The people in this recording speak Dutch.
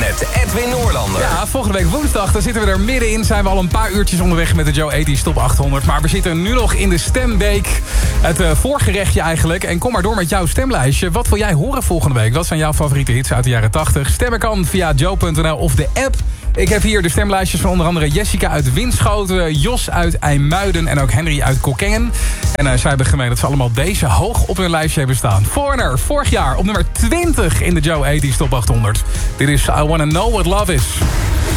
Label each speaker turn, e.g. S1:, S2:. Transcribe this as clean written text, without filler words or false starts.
S1: met Edwin Noorlander.
S2: Ja, volgende week woensdag, daar zitten we er middenin. Zijn we al een paar uurtjes onderweg met de Joe 80's Top 800. Maar we zitten nu nog in de stemweek. Het voorgerechtje eigenlijk. En kom maar door met jouw stemlijstje. Wat wil jij horen volgende week? Wat zijn jouw favoriete hits uit de jaren 80? Stemmen kan via joe.nl of de app. Ik heb hier de stemlijstjes van onder andere Jessica uit Winschoten, Jos uit IJmuiden en ook Henry uit Kockengen. En zij hebben gemeen dat ze allemaal deze hoog op hun lijstje hebben staan. Foreigner, vorig jaar op nummer 20 in de Joe 80's Top 800. Dit is I Wanna Know What Love Is.